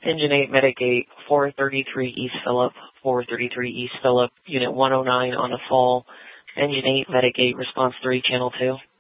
Engine 8, Medigate, 433 East Phillip, 433 East Phillip, Unit 109 on the fall. Engine 8, Medigate, response 3, Channel 2.